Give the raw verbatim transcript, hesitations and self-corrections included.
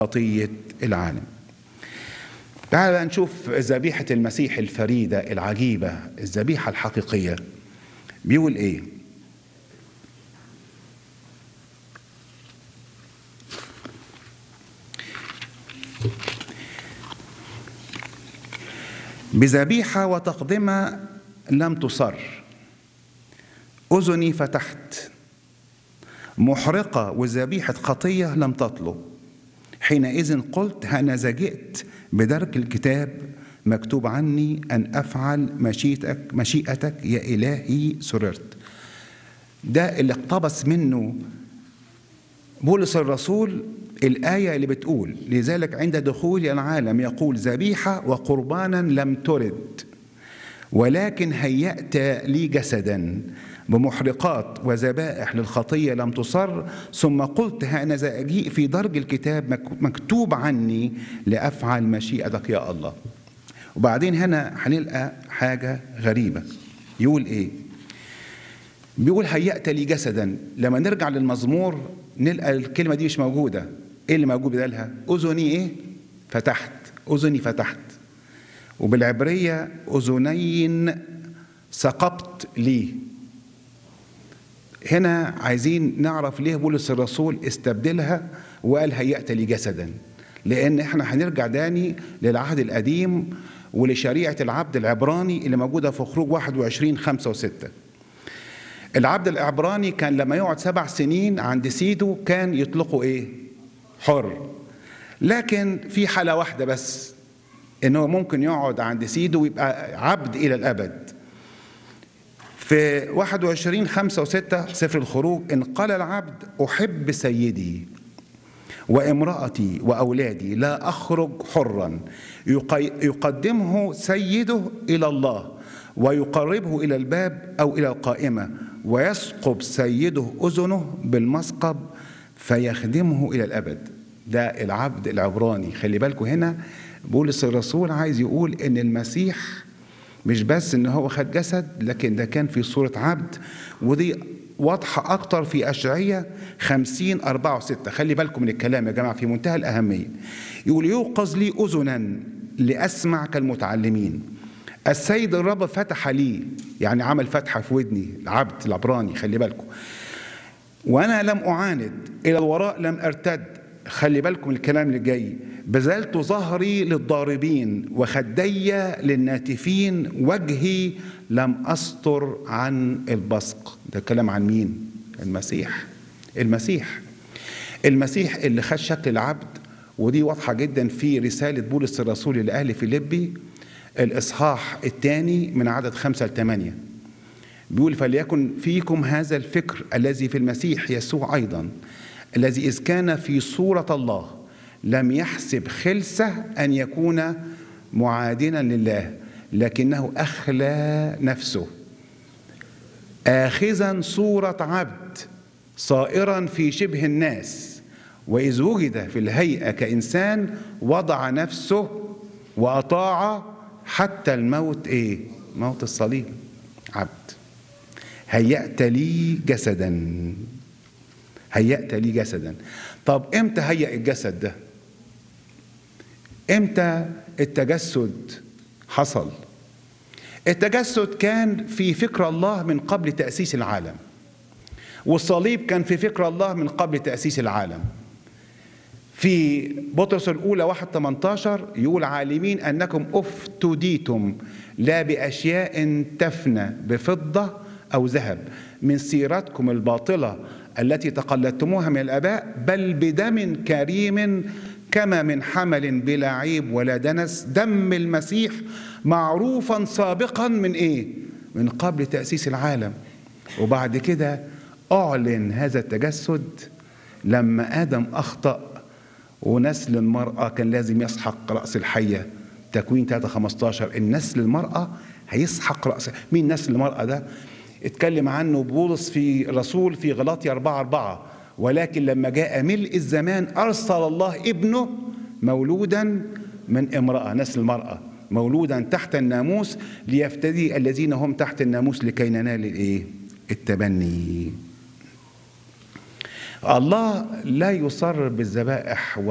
خطية العالم. تعال نشوف ذبيحة المسيح الفريدة العجيبة، الذبيحة الحقيقية. بيقول ايه؟ بذبيحة وتقدمة لم تصر، أذني فتحت، محرقة وذبيحة خطية لم تطلب. حينئذ قلت هأنذا جئت بدرك الكتاب مكتوب عني أن أفعل مشيئتك مشيئتك يا إلهي سررت. ده اللي اقتبس منه بولس الرسول الآية اللي بتقول لذلك عند دخول العالم يقول ذبيحة وقربانا لم ترد، ولكن هيأت لي جسدا بمحرقات وذبائح للخطية لم تصر. ثم قلت هأنذا أجيء في درج الكتاب مكتوب عني لأفعل مشيئتك يا الله. وبعدين هنا هنلقى حاجة غريبة. يقول إيه؟ بيقول هيأت لي جسدا. لما نرجع للمزمور نلقى الكلمة دي مش موجودة. إيه اللي موجود بدلها؟ أذني إيه؟ فتحت. أذني فتحت. وبالعبرية أذنين سقبت لي. هنا عايزين نعرف ليه بولس الرسول استبدلها وقال هيأت لي جسدا، لأن احنا هنرجع تاني للعهد القديم ولشريعة العبد العبراني اللي موجودة في خروج واحد وعشرين خمسة وستة. العبد العبراني كان لما يقعد سبع سنين عند سيده كان يطلقه ايه؟ حر. لكن في حالة واحدة بس، انه ممكن يقعد عند سيده ويبقى عبد الى الابد. في واحد وعشرين خمسة وستة سفر الخروج إن قال العبد أحب سيدي وامرأتي وأولادي لا أخرج حرا، يقدمه سيده إلى الله ويقربه إلى الباب أو إلى القائمة، ويسقب سيده أذنه بالمسقب فيخدمه إلى الأبد. ده العبد العبراني. خلي بالكم هنا بولس الرسول عايز يقول إن المسيح مش بس ان هو خد جسد، لكن ده كان في صورة عبد. ودي واضحة اكتر في اشعية خمسين أربعة وستة. خلي بالكم من الكلام يا جماعة في منتهى الأهمية. يقول يوقظ لي أذنا لأسمع كالمتعلمين. السيد الرب فتح لي، يعني عمل فتحة في ودني. العبد العبراني خلي بالكم. وأنا لم أعاند، إلى الوراء لم أرتد. خلي بالكم من الكلام اللي جاي. بذلت ظهري للضاربين وخدي للناتفين، وجهي لم أستر عن البصق. ده كلام عن مين؟ المسيح. المسيح المسيح اللي خد شكل العبد. ودي واضحة جدا في رسالة بولس الرسول لأهل فيليبي الإصحاح الثاني من عدد خمسة لثمانية. بيقول فليكن فيكم هذا الفكر الذي في المسيح يسوع أيضا، الذي إذ كان في صورة الله لم يحسب خلسة أن يكون معادنا لله، لكنه أخلى نفسه آخذا صورة عبد صائرا في شبه الناس، وإذ وجد في الهيئة كإنسان وضع نفسه وأطاع حتى الموت. إيه؟ موت الصليب. عبد. هيأت لي جسدا. هيأت لي جسدا. طب امتى هيأ الجسد ده؟ امتى التجسد حصل؟ التجسد كان في فكر الله من قبل تأسيس العالم، والصليب كان في فكر الله من قبل تأسيس العالم. في بطرس الأولى واحد ثمانية عشر يقول عالمين أنكم افتديتم لا بأشياء تفنى بفضة أو ذهب من سيرتكم الباطلة التي تقلدتموها من الآباء، بل بدم كريم كما من حمل بلا عيب ولا دنس، دم المسيح معروفا سابقا من إيه؟ من قبل تأسيس العالم. وبعد كده أعلن هذا التجسد لما آدم أخطأ ونسل المرأة كان لازم يسحق رأس الحية. تكوين ثلاثة خمسة عشر النسل المرأة هيسحق رأس. مين نسل المرأة ده؟ اتكلم عنه بولس في الرسول في غلاطيا أربعة أربعة. ولكن لما جاء ملء الزمان أرسل الله ابنه مولودا من امرأة، نسل المرأة، مولودا تحت الناموس ليفتدي الذين هم تحت الناموس لكي ننال الايه؟ التبني. الله لا يصر بالذبائح